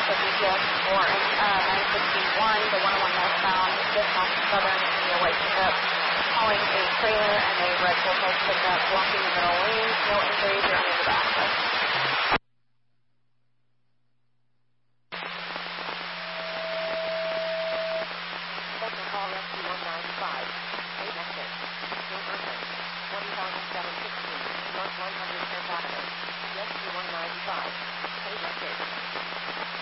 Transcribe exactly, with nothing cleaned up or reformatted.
at D P S for uh, nine sixty-one, the one oh one northbound, Dismount Southern India White pickup, calling a trailer and a red full-size pickup, blocking the middle lanes, no injuries or under the back.